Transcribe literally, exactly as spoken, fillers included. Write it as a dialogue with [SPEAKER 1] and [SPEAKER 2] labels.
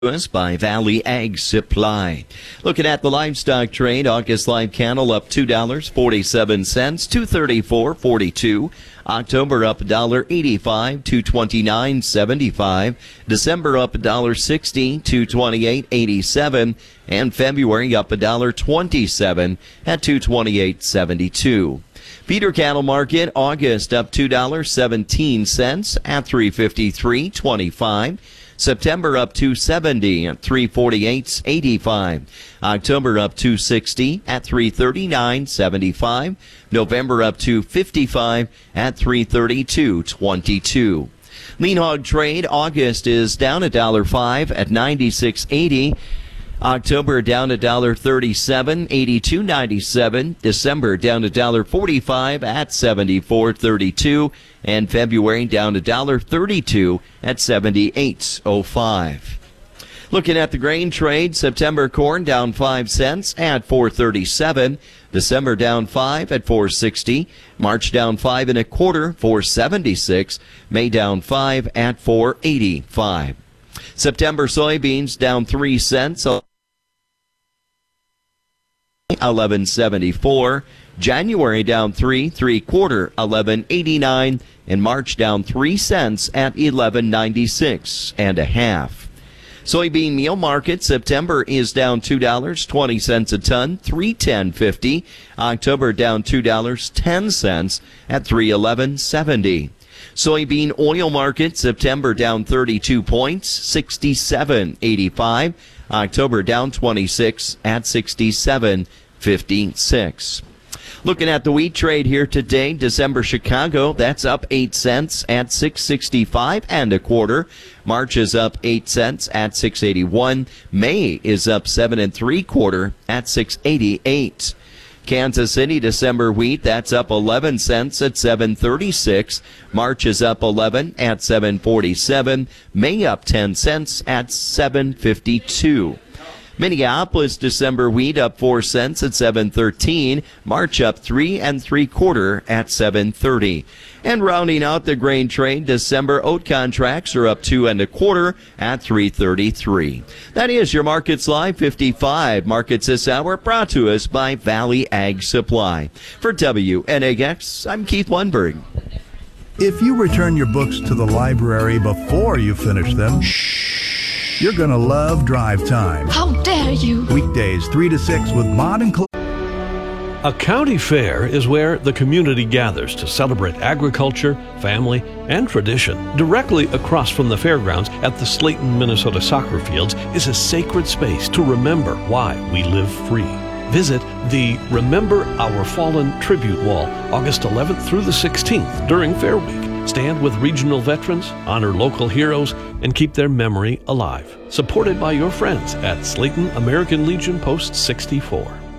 [SPEAKER 1] Us by Valley Ag Supply. Looking at the livestock trade, August live cattle up two dollars and forty-seven cents, two thirty-four forty-two. October up one dollar eighty-five, two twenty-nine seventy-five. December up one dollar sixty, two twenty-eight eighty-seven. And February up one dollar twenty-seven at two twenty-eight seventy-two. Feeder cattle market, August up two dollars and seventeen cents at three fifty-three twenty-five. September up two seventy at three forty-eight eighty-five. October up two sixty at three thirty-nine seventy-five. November up two fifty-five at three thirty-two twenty-two. Lean hog trade, August is down a dollar five at ninety-six eighty. October down a dollar thirty-seven, eighty-two ninety-seven. December down a dollar forty-five at seventy-four thirty-two, and February down a dollar thirty-two at seventy-eight oh five. Looking at the grain trade, September corn down five cents at four thirty-seven. December down five at four sixty. March down five and a quarter, four seventy-six. May down five at four eighty-five. September soybeans down three cents. eleven seventy-four. January down three, three quarter, eleven eighty-nine, and March down three cents at eleven ninety-six and a half. Soybean meal market, September is down two dollars and twenty cents a ton, three ten fifty. October down two dollars and ten cents at three eleven seventy. Soybean oil market, September down thirty-two points, sixty-seven eighty-five. October down twenty-six at sixty-seven fifty-six. Looking at the wheat trade here today, December Chicago, that's up eight cents at six sixty-five and a quarter. March is up eight cents at six eighty-one. May is up seven and three quarter at six eighty-eight. Kansas City December wheat, that's up eleven cents at seven thirty-six. March is up eleven at seven forty-seven. May up ten cents at seven fifty-two. Minneapolis December wheat up four cents at seven thirteen. March up three and three quarter at seven thirty. And rounding out the grain trade, December oat contracts are up two and a quarter at three thirty-three. That is your Markets Live fifty-five. Markets this hour brought to us by Valley Ag Supply. For W N A X, I'm Keith Lundberg.
[SPEAKER 2] If you return your books to the library before you finish them, you're going to love Drive Time.
[SPEAKER 3] How dare you!
[SPEAKER 2] Weekdays three to six with Maude and Cl-
[SPEAKER 4] A county fair is where the community gathers to celebrate agriculture, family, and tradition. Directly across from the fairgrounds at the Slayton, Minnesota soccer fields is a sacred space to remember why we live free. Visit the Remember Our Fallen Tribute Wall August eleventh through the sixteenth during Fair Week. Stand with regional veterans, honor local heroes, and keep their memory alive. Supported by your friends at Slayton American Legion Post sixty-four.